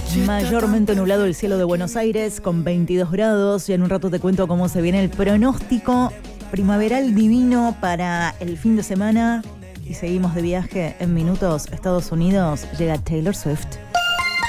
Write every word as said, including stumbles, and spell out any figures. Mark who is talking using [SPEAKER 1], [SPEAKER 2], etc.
[SPEAKER 1] Mayormente nublado el cielo de Buenos Aires con veintidós grados y en un rato te cuento cómo se viene el pronóstico primaveral divino para el fin de semana y seguimos de viaje en minutos. Estados Unidos, llega Taylor Swift.